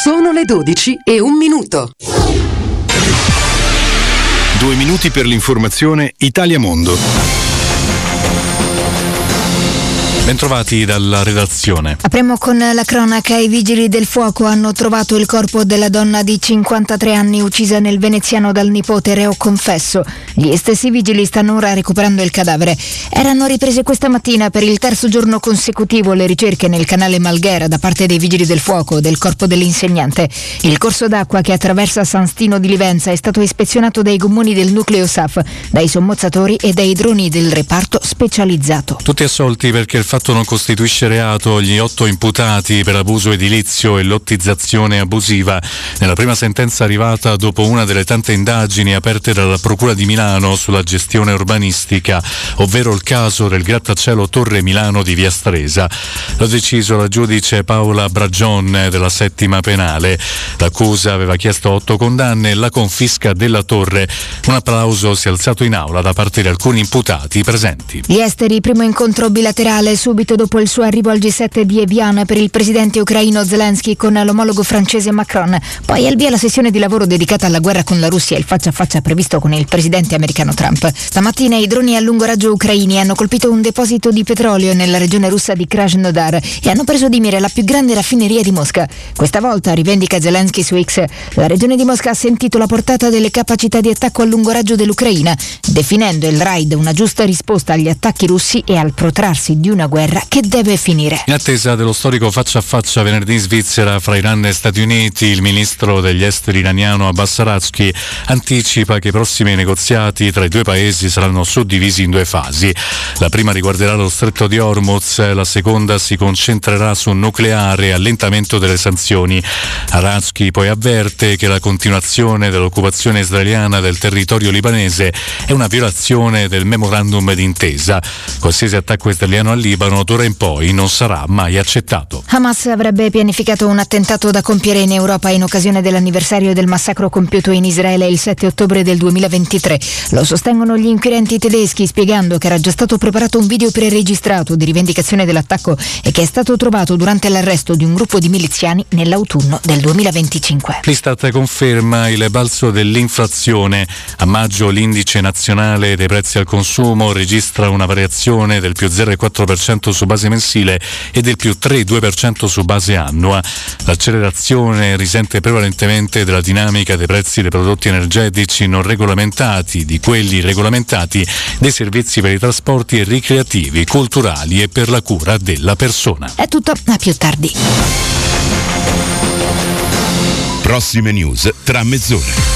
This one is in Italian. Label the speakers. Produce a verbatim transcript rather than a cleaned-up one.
Speaker 1: Sono le dodici e un minuto.
Speaker 2: Due minuti per l'informazione Italia Mondo. Bentrovati dalla redazione.
Speaker 3: Apriamo con la cronaca. I vigili del fuoco hanno trovato il corpo della donna di cinquantatré anni uccisa nel veneziano dal nipote reo confesso. Gli stessi vigili stanno ora recuperando il cadavere. Erano riprese questa mattina per il terzo giorno consecutivo le ricerche nel canale Malghera da parte dei vigili del fuoco del corpo dell'insegnante. Il corso d'acqua che attraversa San Stino di Livenza è stato ispezionato dai gommoni del nucleo S A F, dai sommozzatori e dai droni del reparto specializzato.
Speaker 2: Tutti assolti perché il fatto non costituisce reato gli otto imputati per abuso edilizio e lottizzazione abusiva. Nella prima sentenza arrivata dopo una delle tante indagini aperte dalla Procura di Milano sulla gestione urbanistica, ovvero il caso del grattacielo Torre Milano di Via Stresa. L'ha deciso la giudice Paola Bragion della settima penale. L'accusa aveva chiesto otto condanne e la confisca della torre. Un applauso si è alzato in aula da parte di alcuni imputati presenti.
Speaker 3: Gli esteri, primo incontro bilaterale subito dopo il suo arrivo al G sette di Evian per il presidente ucraino Zelensky con l'omologo francese Macron. Poi al via la sessione di lavoro dedicata alla guerra con la Russia e il faccia a faccia previsto con il presidente americano Trump. Stamattina i droni a lungo raggio ucraini hanno colpito un deposito di petrolio nella regione russa di Krasnodar e hanno preso di mira la più grande raffineria di Mosca. Questa volta, rivendica Zelensky su X, la regione di Mosca ha sentito la portata delle capacità di attacco a lungo raggio dell'Ucraina, definendo il raid una giusta risposta agli attacchi russi e al protrarsi di una guerra che deve finire.
Speaker 2: In attesa dello storico faccia a faccia venerdì in Svizzera fra Iran e Stati Uniti, il ministro degli esteri iraniano Abbas Araghchi anticipa che i prossimi negoziati tra i due paesi saranno suddivisi in due fasi. La prima riguarderà lo stretto di Hormuz, la seconda si concentrerà su nucleare e allentamento delle sanzioni. Araghchi poi avverte che la continuazione dell'occupazione israeliana del territorio libanese è una violazione del memorandum d'intesa. Qualsiasi attacco israeliano al Libano d'ora in poi non sarà mai accettato.
Speaker 3: Hamas avrebbe pianificato un attentato da compiere in Europa in occasione dell'anniversario del massacro compiuto in Israele il sette ottobre del duemilaventitré. Lo sostengono gli inquirenti tedeschi, spiegando che era già stato preparato un video preregistrato di rivendicazione dell'attacco e che è stato trovato durante l'arresto di un gruppo di miliziani nell'autunno del duemilaventicinque.
Speaker 2: L'Istat conferma il balzo dell'inflazione. A maggio l'indice nazionale dei prezzi al consumo registra una variazione del più zero virgola quattro per cento su base mensile e del più tre virgola due per cento su base annua. L'accelerazione risente prevalentemente della dinamica dei prezzi dei prodotti energetici non regolamentati, di quelli regolamentati, dei servizi per i trasporti e ricreativi, culturali e per la cura della persona.
Speaker 3: È tutto, a più tardi.
Speaker 4: Prossime news tra mezz'ora.